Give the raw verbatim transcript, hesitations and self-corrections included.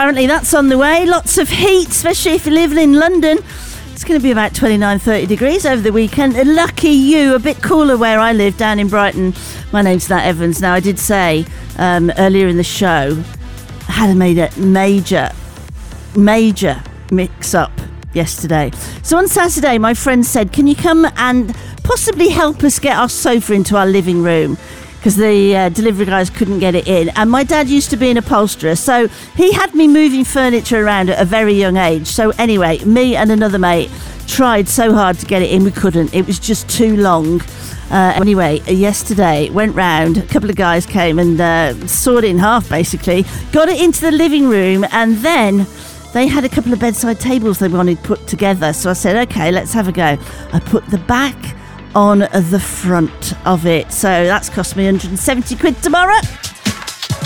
apparently that's on the way. Lots of heat, especially if you live in London. It's going to be about twenty-nine, thirty degrees over the weekend. Lucky you, a bit cooler where I live down in Brighton. My name's Nat Evans. Now, I did say um, earlier in the show, I had made a major, major mix-up yesterday. So on Saturday, my friend said, can you come and possibly help us get our sofa into our living room? Because the uh, delivery guys couldn't get it in. And my dad used to be an upholsterer, so he had me moving furniture around at a very young age. So anyway, me and another mate tried so hard to get it in, we couldn't. It was just too long. Uh, anyway, yesterday, went round, a couple of guys came and uh, sawed it in half, basically. Got it into the living room, and then they had a couple of bedside tables they wanted put together. So I said, OK, let's have a go. I put the back on the front of it. So that's cost me one hundred seventy quid tomorrow.